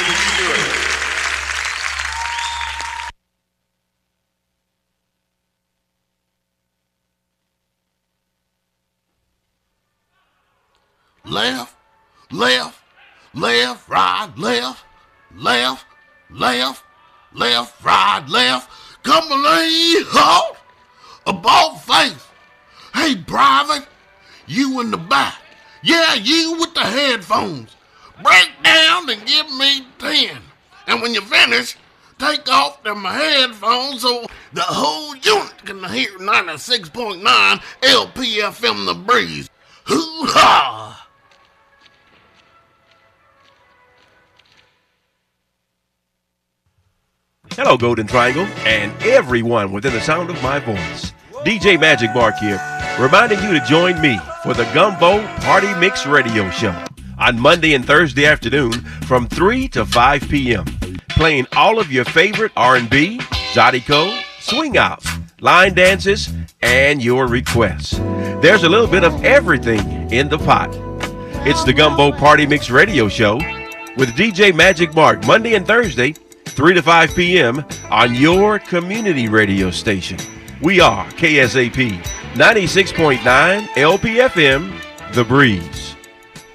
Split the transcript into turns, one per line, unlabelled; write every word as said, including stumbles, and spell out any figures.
Willie Stewart.
Left, left, left, right, left, left, left, left, right, left. Come on, halt! A bald face. Hey, Private, you in the back. Yeah, you with the headphones. Break down and give me ten. And when you finish, take off them headphones so the whole unit can hear ninety-six point nine L P F M The Breeze. Hoo-ha!
Hello, Golden Triangle, and everyone within the sound of my voice. D J Magic Mark here, reminding you to join me for the Gumbo Party Mix Radio Show on Monday and Thursday afternoon from three to five p.m. Playing all of your favorite R and B, Zydeco, swing outs, line dances, and your requests. There's a little bit of everything in the pot. It's the Gumbo Party Mix Radio Show with D J Magic Mark, Monday and Thursday, three to five p.m. on your community radio station. We are K S A P ninety-six point nine L P F M, The Breeze.